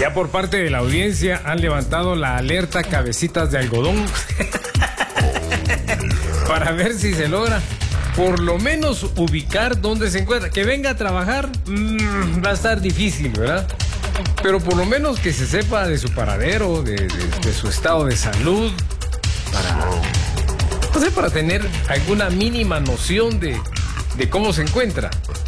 Ya por parte de la audiencia han levantado la alerta cabecitas de algodón para ver si se logra por lo menos ubicar dónde se encuentra. Que venga a trabajar va a estar difícil, ¿verdad? Pero por lo menos que se sepa de su paradero, de su estado de salud, para tener alguna mínima noción de cómo se encuentra.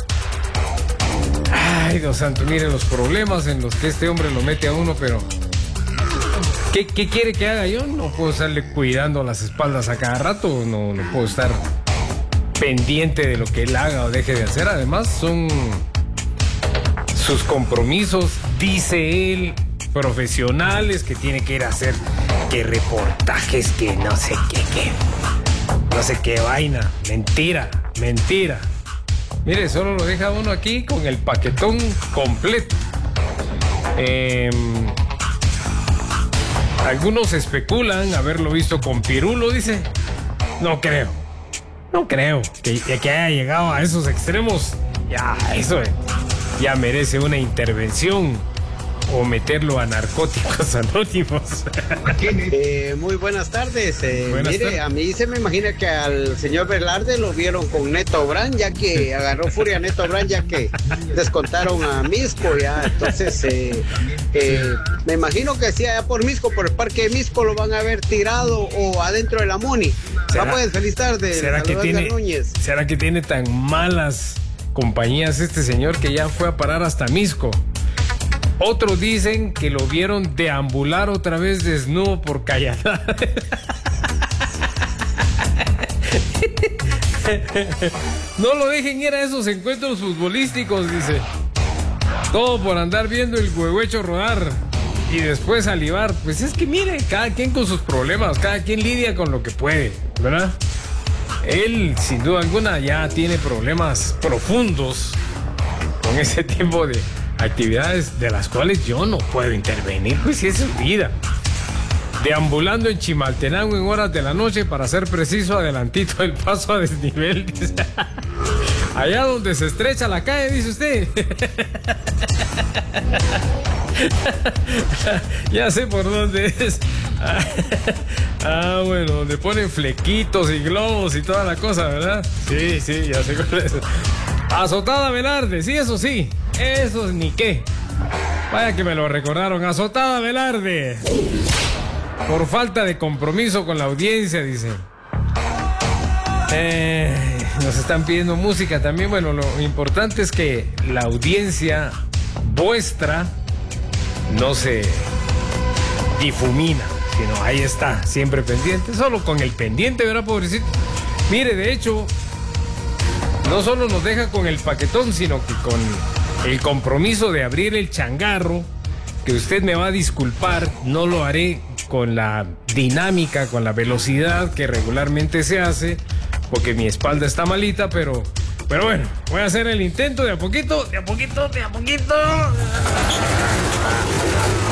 Ay, Dios santo, miren los problemas en los que este hombre lo mete a uno, pero ¿qué quiere que haga yo? No puedo estarle cuidando las espaldas a cada rato, no puedo estar pendiente de lo que él haga o deje de hacer. Además, son sus compromisos, dice él, profesionales, que tiene que ir a hacer que reportajes, que no sé no sé qué vaina. Mentira. Mire, solo lo deja uno aquí con el paquetón completo. Algunos especulan haberlo visto con Pirulo, dice. No creo que haya llegado a esos extremos. Ya, eso ya merece una intervención o meterlo a Narcóticos Anónimos. Muy buenas tardes. Buenas tardes. A mí se me imagina que al señor Velarde lo vieron con Neto Brand, ya que agarró furia a Neto Brand, ya que descontaron a Misco, ya. Entonces, me imagino que sí, allá por Misco, por el parque de Misco, lo van a haber tirado o adentro de la Moni. Pues, feliz tarde. ¿Será que tiene tan malas compañías este señor que ya fue a parar hasta Misco? Otros dicen que lo vieron deambular otra vez desnudo por Calladá. No lo dejen ir a esos encuentros futbolísticos, dice. Todo por andar viendo el huehuecho rodar y después salivar. Pues es que mire, cada quien con sus problemas, cada quien lidia con lo que puede, ¿verdad? Él, sin duda alguna, ya tiene problemas profundos con ese tipo de actividades de las cuales yo no puedo intervenir, pues si es su vida. Deambulando en Chimaltenango en horas de la noche, para ser preciso, adelantito del paso a desnivel. Allá donde se estrecha la calle, dice usted. Ya sé por dónde es. Bueno, donde ponen flequitos y globos y toda la cosa, ¿verdad? Sí, ya sé cuál es. Azotada Velarde, sí, eso ni qué. Vaya que me lo recordaron. Azotada Velarde por falta de compromiso con la audiencia, dice. Nos están pidiendo música también. Bueno, lo importante es que la audiencia vuestra no se difumina, sino ahí está, siempre pendiente. Solo con el pendiente, ¿verdad, pobrecito? Mire, de hecho, no solo nos deja con el paquetón, sino que con el compromiso de abrir el changarro, que usted me va a disculpar, no lo haré con la dinámica, con la velocidad que regularmente se hace, porque mi espalda está malita, pero bueno, voy a hacer el intento de a poquito.